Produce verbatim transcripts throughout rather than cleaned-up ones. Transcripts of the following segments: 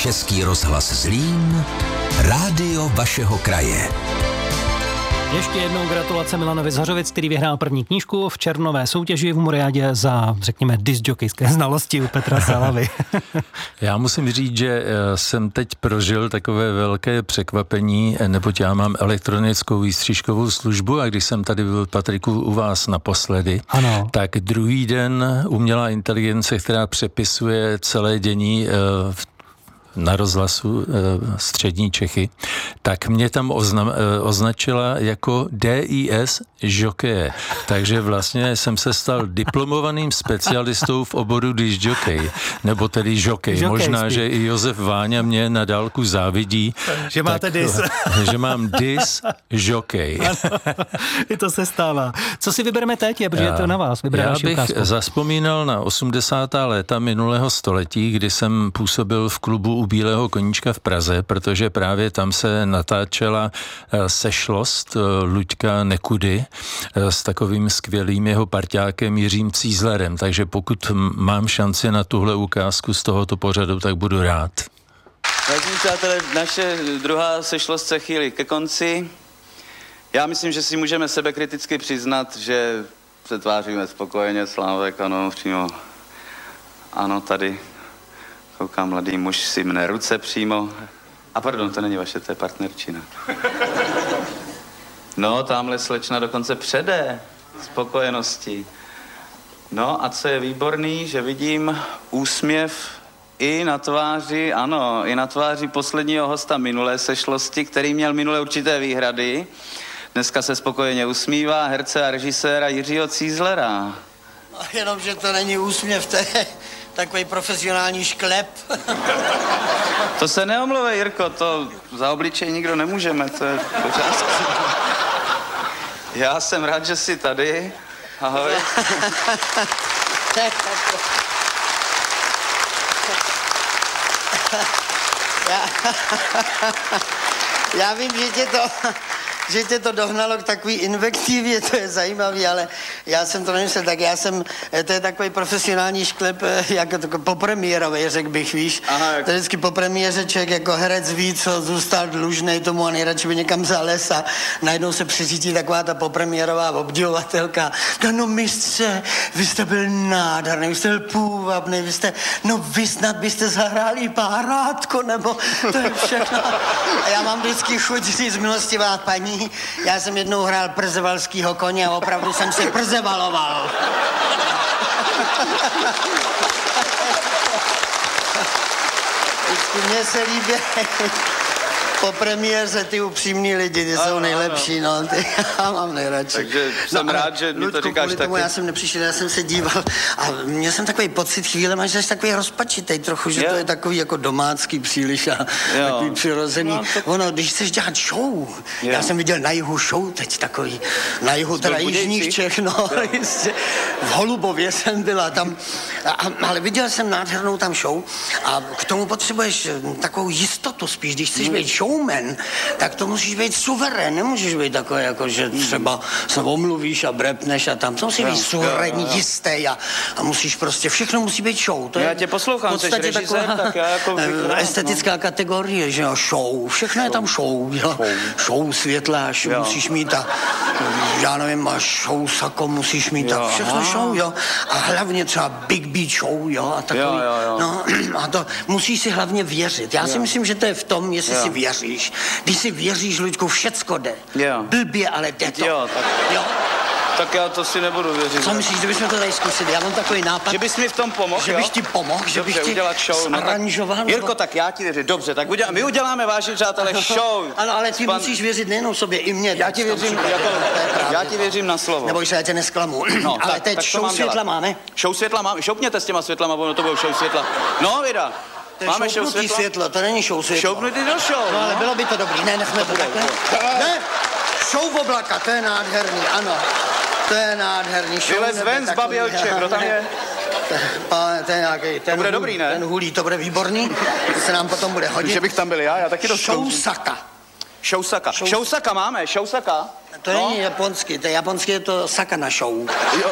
Český rozhlas Zlín, rádio vašeho kraje. Ještě jednou gratulace Milanovi Zhařovic, který vyhrál první knížku v černové soutěži v Muriádě za, řekněme, discjokejské znalosti u Petra Salavy. Já musím říct, že jsem teď prožil takové velké překvapení, neboť já mám elektronickou výstřižkovou službu a když jsem tady byl, Patriku, u vás naposledy, ano. tak druhý den umělá inteligence, která přepisuje celé dění v na rozhlasu e, Střední Čechy, tak mě tam oznam, e, označila jako D I S žokeje. Takže vlastně jsem se stal diplomovaným specialistou v oboru discjokej, nebo tedy žokej. Žokej Možná, spíš. že i Josef Váňa mě na dálku závidí. Že máte dis. Že mám dis žokej. I to se stává. Co si vybereme teď, protože je to na vás. Já bych zazpomínal na osmdesátá léta minulého století, kdy jsem působil v klubu Bílého koníčka v Praze, protože právě tam se natáčela sešlost Luďka Nekudy s takovým skvělým jeho parťákem Jiřím Cízlerem. Takže pokud mám šanci na tuhle ukázku z tohoto pořadu, tak budu rád. Vážení přátelé, naše druhá sešlost se chýlí ke konci. Já myslím, že si můžeme sebekriticky přiznat, že se tváříme spokojeně, Slávek, ano, přímo, ano, tady koukám, mladý muž si mne ruce přímo. A pardon, to není vaše, to je partnerčina. No, tamhle slečna dokonce přede spokojenosti. No a co je výborný, že vidím úsměv i na tváři, ano, i na tváři posledního hosta minulé sešlosti, který měl minulé určité výhrady. Dneska se spokojeně usmívá herce a režiséra Jiřího Cízlera. No, jenom, že to není úsměv, to je takový profesionální šklep. To se neomluvej, Jirko, to za obličej nikdo nemůžeme, to je v pořádku. Já jsem rád, že jsi tady. Ahoj. Já, já vím, že tě to... že tě to dohnalo k takový invektivě, to je zajímavý, ale já jsem to nemyslel, tak já jsem, to je takový profesionální šklep, jako to, po premiérovej, řekl bych, víš. Aha, jak... To je vždycky po premiéře člověk jako herec ví, co zůstal dlužnej tomu a nejradši by někam zales a najednou se přiřítí taková ta popremiérová obdivovatelka. No mistře, vy jste byl nádherný, vy jste byl půvabný, vy jste, no vy snad byste zahráli párátko, nebo to je všechno. A já mám vždycky chuť říct, milostivá paní, já jsem jednou hrál przevalskýho koně a opravdu jsem se przevaloval. Vždycky mně se líbí po premiéře ty upřímní lidi, ty jsou nejlepší, no, ty já mám nejradši. Takže jsem no, rád, že mi to říkáš taky. Tomu já jsem nepřišel, já jsem se díval a měl jsem takový pocit chvíle, že jsi takový rozpačitej trochu, že jo. To je takový jako domácký příliš a jo. Takový přirozený. No, to... Ono, když chceš dělat show, jo. Já jsem viděl na jihu show teď takový, na jihu teda jižních Čech, no, jistě, v Holubově jsem byla tam, a, ale viděl jsem nádhernou tam show a k tomu potřebuješ takovou jistotu spíš, když chceš být show showman, tak to musíš být suverén, nemůžeš být takový, jako, že třeba se omluvíš a brepneš a tam, to musí být suverénní, jistý a, a musíš prostě, všechno musí být show. To je já tě poslouchám, jsi režisér, tak já jako... Estetická no. kategorie, že jo, show, všechno show. Je tam show, jo. Show, show světla, show jo. Musíš mít a, já nevím, máš show sako, musíš mít a všechno aha. show, jo. A hlavně třeba Big Beat show, jo, a takový, jo, jo, jo. No, a to musíš si hlavně věřit. Já jo. si myslím, že to je v tom, jestli jo. si věříš. Když si věříš, Luďku, všecko jde. Jo. Blbě, ale jde to. Jo, tak... Jo. Tak já to si nebudu věřit. Co myslíš, že bychom to tady zkusili? Já mám takový nápad. Že bys mi v tom pomohl, Že bych ti pomohl, že bych ti aranžoval. No tak... Jirko, tak já ti věřím. Dobře, tak udělám, my uděláme, vážení přátelé, show. Ano, ale ty Span... musíš věřit nejenom sobě, i mně. Já ti věřím, jako, já ti věřím na slovo. Neboj se, já tě nesklamu. No, ale tak, teď tak show světla dělat? Máme? Show světla máme. Šoupněte s těma světlama, ono to bylo show světla. No, vida. Máme show světla? světlo, to není show světla. Šoupnutý do show. No, ale bylo by to dobrý, ne, nechme to takhle. Ne, show v oblaka, to je nádherný, ano. To je nádherný show. Vylez ven z Babělče, kdo tam je? To je nějaký, ten, to bude dobrý, ne? Ten hulí, to bude výborný, to se nám potom bude hodit. Že bych tam byl já, já taky dost Shousaka. Shousaka. Show... Shousaka máme, Shousaka. To no? Není japonský, to je japonský, je to saka na show. Jo.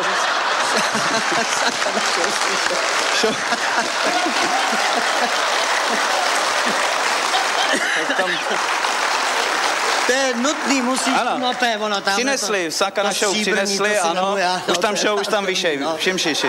Show. To je nutný, musíš Ano. mapé, ono tam. Přinesli, Sáka na show přinesli, ano. Už tam show, už tam vyšej, všim šiši.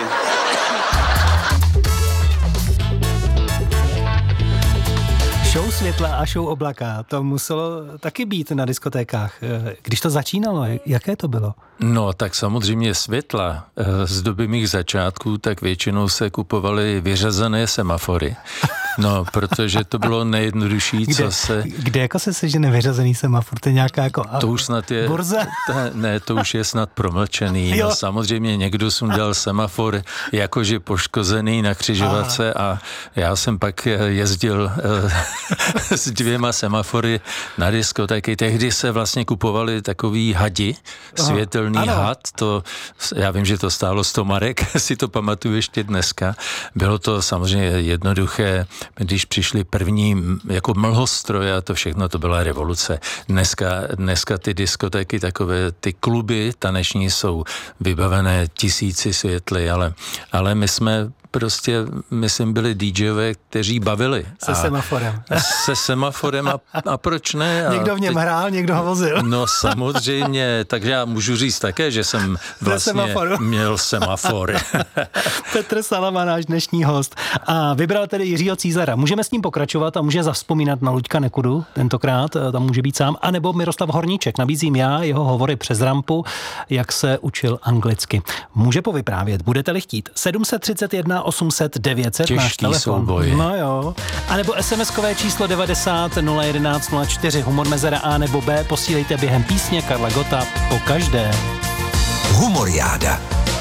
Show světla a show oblaka, to muselo taky být na diskotékách. Když to začínalo, jaké to bylo? No, tak samozřejmě světla z doby mých začátků, tak většinou se kupovaly vyřazené semafory. No, protože to bylo nejjednodušší, kde, co se... Kde jako se sežene vyřazený semafor? To je nějaká jako... To už snad je... Burza? Ta, ne, to už je snad promlčený. No, samozřejmě někdo sundal semafor jakože poškozený na křižovatce a já jsem pak jezdil s dvěma semafory na diskotéky. Tehdy se vlastně kupovali takový hadi, světelný ano. had. To, já vím, že to stálo sto marek, si to pamatuju ještě dneska. Bylo to samozřejmě jednoduché. Když přišly první jako mlhostroje a to všechno, to byla revoluce. Dneska, dneska ty diskotéky, takové ty kluby taneční jsou vybavené tisíci světly, ale, ale my jsme prostě, myslím, byli DJové, kteří bavili. Se a semaforem. Se semaforem a, a proč ne? A někdo v něm teď, hrál, někdo ho vozil. No samozřejmě, takže já můžu říct také, že jsem vlastně měl semafor. Petr Salama, náš dnešní host. A vybral tedy Jiřího Cízara. Můžeme s ním pokračovat a může zavzpomínat na Luďka Nekudu tentokrát, tam může být sám, anebo Miroslav Horníček. Nabízím já jeho hovory přes rampu, jak se učil anglicky. Může povyprávět, budete-li chtít. sedm set třicet jedna osm set devět set, náš telefon. Souboj. No jo. A nebo SMSkové číslo devadesát nula jedenáct nula čtyři, humor mezera A nebo B, posílejte během písně Karla Gotta po každé. Humoriáda.